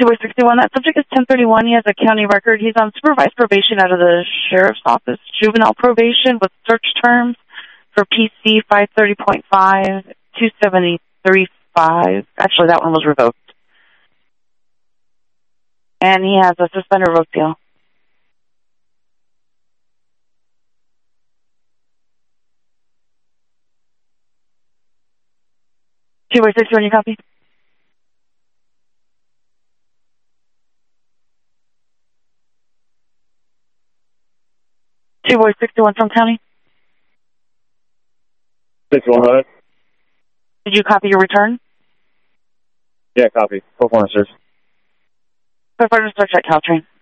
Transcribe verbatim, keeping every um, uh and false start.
two four sixty-one, that subject is ten thirty-one. He has a county record. He's on supervised probation out of the sheriff's office, juvenile probation with search terms for P C five thirty point five, two seventy-three point five. Actually, that one was revoked. And he has a suspended revoke deal. two four sixty-one, you copy? two four sixty-one from county? sixty-one hundred. Did you copy your return? Yeah, copy. Performance search. Performance search at Caltrain.